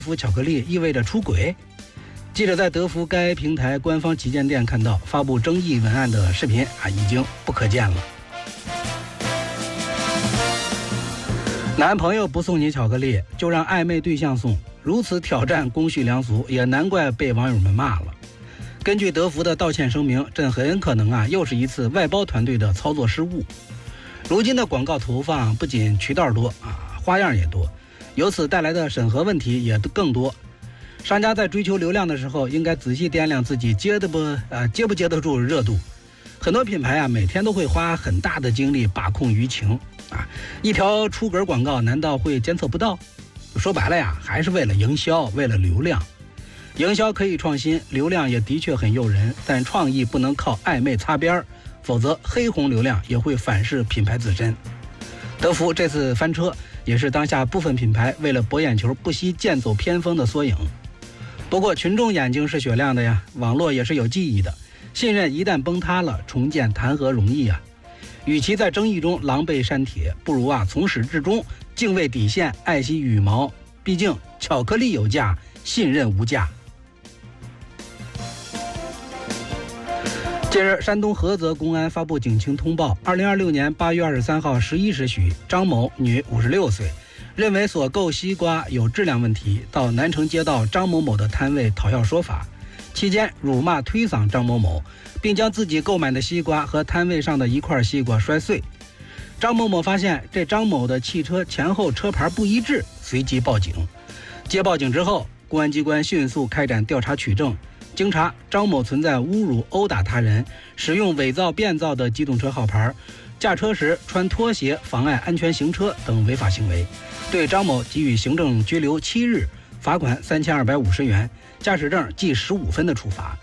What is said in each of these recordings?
福巧克力意味着出轨？记者在德芙该平台官方旗舰店看到发布争议文案的视频已经不可见了。男朋友不送你巧克力，就让暧昧对象送，如此挑战公序良俗，也难怪被网友们骂了。根据德芙的道歉声明，这很可能又是一次外包团队的操作失误。如今的广告投放不仅渠道多花样也多，由此带来的审核问题也更多。商家在追求流量的时候，应该仔细掂量自己接不接得住热度。很多品牌每天都会花很大的精力把控舆情一条出格广告难道会监测不到？说白了还是为了营销，为了流量。营销可以创新，流量也的确很诱人，但创意不能靠暧昧擦边，否则黑红流量也会反噬品牌自身。德芙这次翻车，也是当下部分品牌为了博眼球不惜剑走偏锋的缩影。不过群众眼睛是雪亮的网络也是有记忆的，信任一旦崩塌了，重建谈何容易与其在争议中狼狈删帖，不如从始至终敬畏底线，爱惜羽毛。毕竟巧克力有价，信任无价。近日，山东菏泽公安发布警情通报：2026年8月23号11时许，张某，女，56岁，认为所购西瓜有质量问题，到南城街道张某某的摊位讨要说法，期间辱骂推搡张某某，并将自己购买的西瓜和摊位上的一块西瓜摔碎。张某某发现这张某的汽车前后车牌不一致，随即报警。接报警之后，公安机关迅速开展调查取证。经查，张某存在侮辱、殴打他人、使用伪造、变造的机动车号牌、驾车时穿拖鞋妨碍安全行车等违法行为，对张某给予行政拘留7日，罚款3250元，驾驶证记15分的处罚。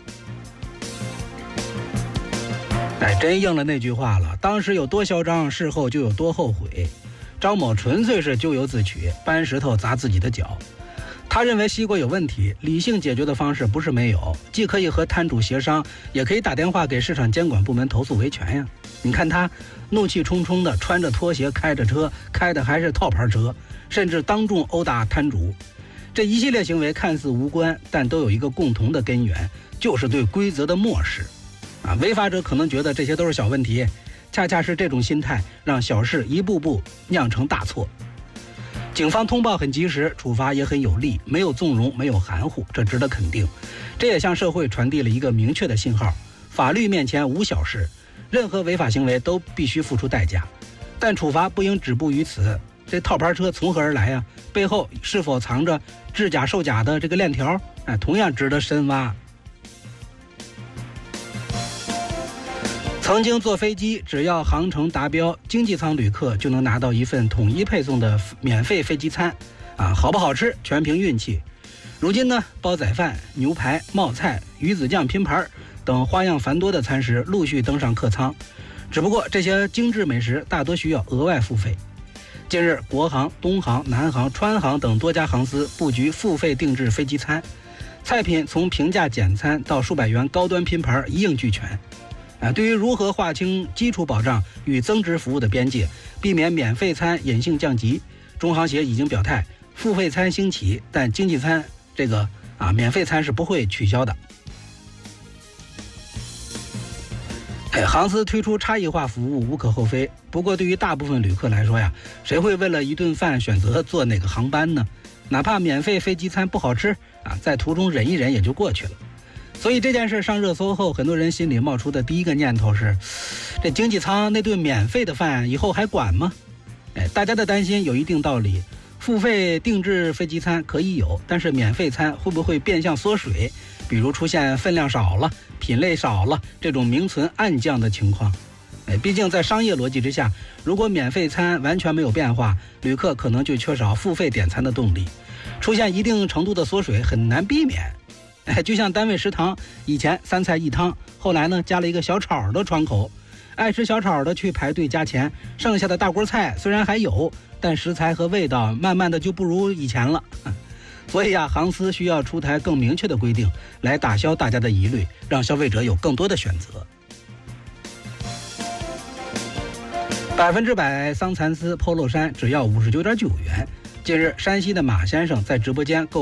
真应了那句话了，当时有多嚣张，事后就有多后悔。张某纯粹是咎由自取，搬石头砸自己的脚。他认为西瓜有问题，理性解决的方式不是没有，既可以和摊主协商，也可以打电话给市场监管部门投诉维权你看他怒气冲冲的穿着拖鞋开着车，开的还是套牌车，甚至当众殴打摊主。这一系列行为看似无关，但都有一个共同的根源，就是对规则的漠视违法者可能觉得这些都是小问题，恰恰是这种心态让小事一步步酿成大错。警方通报很及时，处罚也很有力，没有纵容，没有含糊，这值得肯定。这也向社会传递了一个明确的信号：法律面前无小事，任何违法行为都必须付出代价。但处罚不应止步于此。这套牌车从何而来背后是否藏着制假售假的这个链条？同样值得深挖。曾经坐飞机，只要航程达标，经济舱旅客就能拿到一份统一配送的免费飞机餐好不好吃全凭运气。如今呢，煲仔饭、牛排、冒菜、鱼子酱拼盘等花样繁多的餐食陆续登上客舱，只不过这些精致美食大多需要额外付费。近日，国航、东航、南航、川航等多家航司布局付费定制飞机餐，菜品从平价简餐到数百元高端拼盘一应俱全。对于如何划清基础保障与增值服务的边界，避免免费餐隐性降级，中航协已经表态，付费餐兴起，但经济餐免费餐是不会取消的。航司推出差异化服务无可厚非，不过对于大部分旅客来说谁会为了一顿饭选择坐哪个航班呢？哪怕免费飞机餐不好吃在途中忍一忍也就过去了。所以这件事上热搜后，很多人心里冒出的第一个念头是，这经济舱那顿免费的饭以后还管吗？大家的担心有一定道理，付费定制飞机餐可以有，但是免费餐会不会变相缩水？比如出现分量少了、品类少了这种明存暗降的情况。毕竟在商业逻辑之下，如果免费餐完全没有变化，旅客可能就缺少付费点餐的动力，出现一定程度的缩水很难避免。就像单位食堂以前3菜1汤，后来呢加了一个小炒的窗口，爱吃小炒的去排队加钱，剩下的大锅菜虽然还有，但食材和味道慢慢的就不如以前了。所以航司需要出台更明确的规定，来打消大家的疑虑，让消费者有更多的选择。100%桑蚕丝 polo 衫只要59.9元， 近日，山西的马先生在直播间购